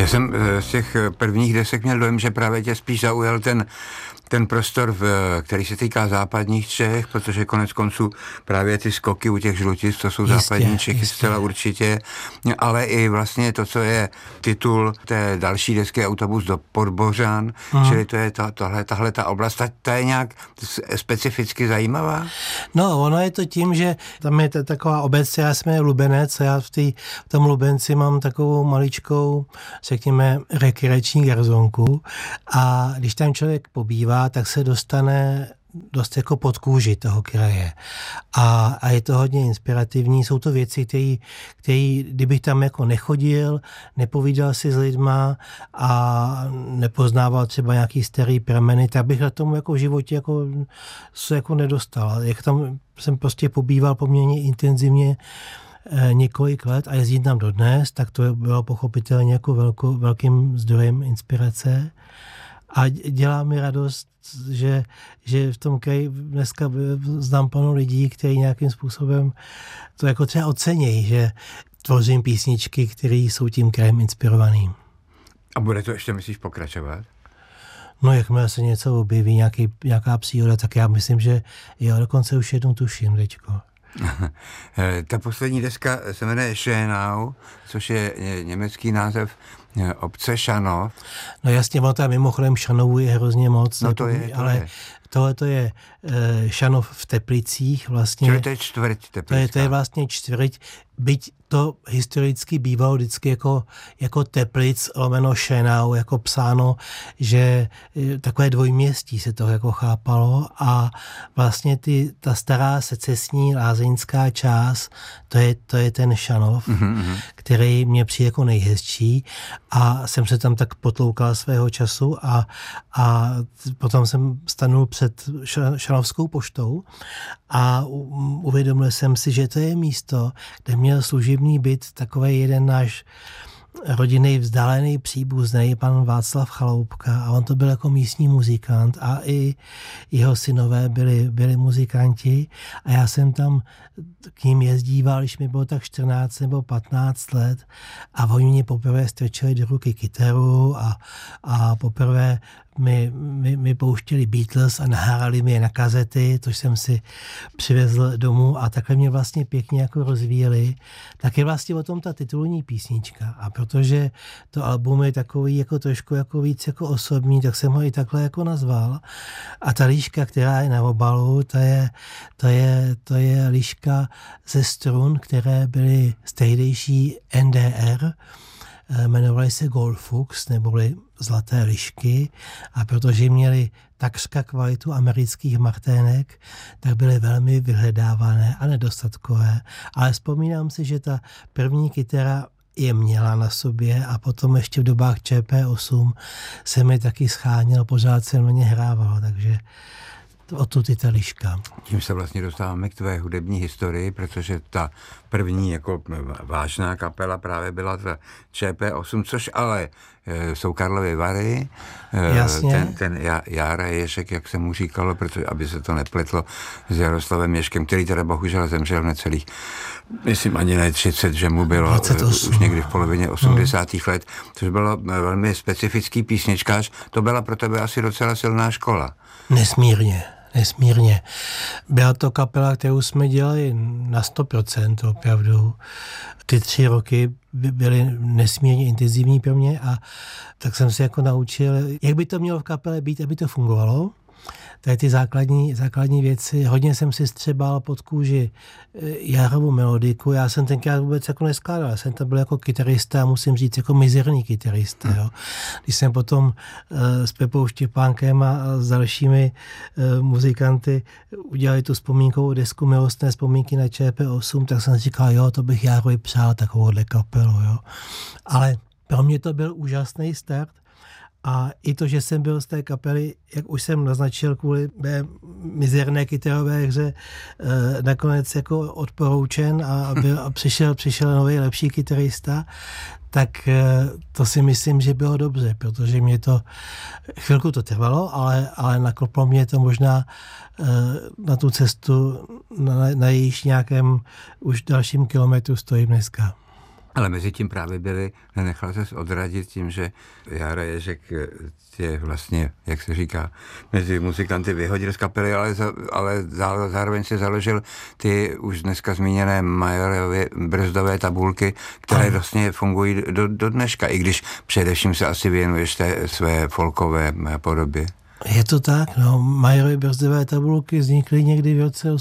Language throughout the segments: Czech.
Já jsem z těch prvních desek měl dojem, že právě tě spíš zaujal ten prostor, který se týká západních Čech, protože konec konců právě ty skoky u těch Žlutic, to jsou západní Čechy zcela určitě, ale i vlastně to, co je titul té další desky Autobus do Podbořan, čili to je tahle ta oblast, ta je nějak specificky zajímavá? No, ono je to tím, že tam je taková obec, já jsem Lubenec, a já v tom Lubenci mám takovou maličkou, řekněme, rekreační garzonku, a když tam člověk pobývá, tak se dostane dost jako pod kůži toho kraje. A je to hodně inspirativní. Jsou to věci, které kdybych tam jako nechodil, nepovídal si s lidma a nepoznával třeba nějaký starý prameny, tak bych na tomu jako v životě se nedostal. Jak tam jsem prostě pobýval poměrně intenzivně několik let a jezdím tam dodnes, tak to bylo pochopitelně jako velkým zdrojem inspirace. A dělá mi radost, že v tom kraji dneska znám plno lidí, kteří nějakým způsobem to jako třeba ocenějí, že tvořím písničky, které jsou tím krajem inspirovaný. A bude to ještě, myslíš, pokračovat? No, jakmile se něco objeví, nějaká příroda, tak já myslím, že jo, dokonce už jednou tuším teďko. Ta poslední deska se jmenuje Schönau, což je německý název obce Šanov. No jasně, ono tam mimochodem Šanovu je hrozně moc. No to je. Tohle to je Šanov v Teplicích vlastně. Čili to je čtvrť Teplická. To je vlastně čtvrť, byť to historicky bývalo vždycky jako Teplic lomeno Šenau, jako psáno, že takové dvojměstí se to jako chápalo a vlastně ta stará secesní lázeňská část, to je ten Šanov, který mě přijde jako nejhezčí a jsem se tam tak potloukal svého času a potom jsem stanul před Šanovskou poštou a uvědomil jsem si, že to je místo, kde měl služební byt takový jeden náš rodinný vzdálený příbuzný, pan Václav Chaloupka, a on to byl jako místní muzikant a i jeho synové byli muzikanti a já jsem tam k ním jezdíval, když mi bylo tak 14 nebo 15 let a oni mě poprvé strčili do ruky kytaru a poprvé mi pouštěli Beatles a nahrali mi je na kazety, což jsem si přivezl domů a takhle mě vlastně pěkně jako rozvíjeli. Tak je vlastně o tom ta titulní písnička a protože to album je takový jako trošku jako víc jako osobní, tak jsem ho i takhle jako nazval. A ta líška, která je na obalu, to je líška ze strun, které byly z tehdejší NDR, jmenovaly se Goldfuchs, neboli zlaté lišky, a protože měly takřka kvalitu amerických martének, tak byly velmi vyhledávané a nedostatkové. Ale vzpomínám si, že ta první kytara je měla na sobě a potom ještě v dobách ČP8 se mi taky schánil, pořád jsem na ně hrával, takže odtud je ta liška. Tím se vlastně dostáváme k tvé hudební historii, protože ta první jako vážná kapela právě byla ta ČP8, což ale jsou Karlovy Vary, ten Jára Ježek, jak se mu říkalo, protože aby se to nepletlo s Jaroslavem Ježkem, který teda bohužel zemřel necelých, myslím ani ne 30, že mu bylo 28. Už někdy v polovině 80. let, což bylo velmi specifický písničkář. To byla pro tebe asi docela silná škola. Nesmírně. Byla to kapela, kterou jsme dělali na 100% opravdu. Ty 3 roky byly nesmírně intenzivní pro mě a tak jsem se jako naučil, jak by to mělo v kapele být, aby to fungovalo. Tady ty základní věci. Hodně jsem si střebal pod kůži Járovu melodiku. Já jsem tenkrát vůbec jako neskládal. Já jsem tam byl jako kytarista, musím říct, jako mizerný kytarista. Jo. Když jsem potom s Pepou Štěpánkem a s dalšími muzikanty udělali tu vzpomínkovou desku Milostné vzpomínky na ČP8, tak jsem si říkal, jo, to bych Járovi přál takovouhle kapelu. Jo. Ale pro mě to byl úžasný start. A i to, že jsem byl z té kapely, jak už jsem naznačil, kvůli mé mizerné kytarové hře, nakonec jako odporoučen a přišel nový lepší kytarista, tak to si myslím, že bylo dobře, protože mě to, chvilku to trvalo, ale nakoplo mě to možná na tu cestu, na jejíž nějakém už dalším kilometru stojím dneska. Ale mezi tím právě nenechal se odradit tím, že Jára Ježek je vlastně, jak se říká, mezi muzikanty vyhodil z kapely, ale zároveň si založil ty už dneska zmíněné Majerovy brzdové tabulky, které vlastně fungují do dneška, i když především se asi věnuješ té své folkové podobě. Je to tak, no. Majerovy brzdové tabulky vznikly někdy v roce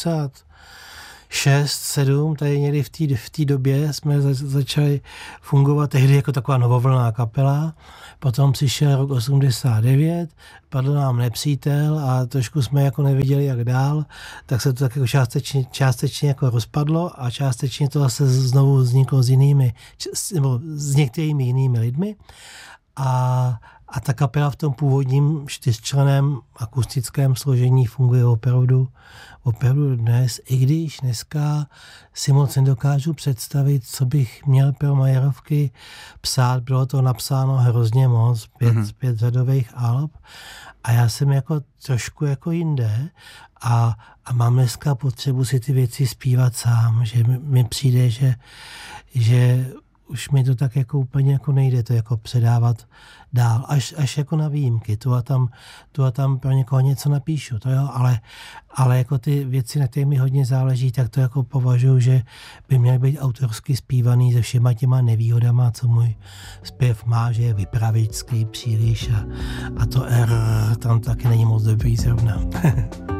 86-7, tady někdy v té době jsme začali fungovat tehdy jako taková novovlná kapela, potom přišel rok 89, padl nám nepřítel a trošku jsme jako nevěděli, jak dál, tak se to tak jako částečně jako rozpadlo a částečně to zase znovu vzniklo s některými jinými lidmi a ta kapela v tom původním 4členném akustickém složení funguje opravdu dnes, i když dneska si moc nedokážu představit, co bych měl pro Majerovky psát. Bylo to napsáno hrozně moc, 5 řadových alb a já jsem jako trošku jako jinde a mám dneska potřebu si ty věci zpívat sám, že mi přijde, že už mi to tak jako úplně jako nejde to jako předávat dál, až jako na výjimky. Tu a tam pro někoho něco napíšu, to jo, ale jako ty věci, na které mi hodně záleží, tak to jako považuji, že by měly být autorsky zpívaný se všema těma nevýhodama, co můj zpěv má, že je vypravěčský příliš a to R tam taky není moc dobrý zrovna.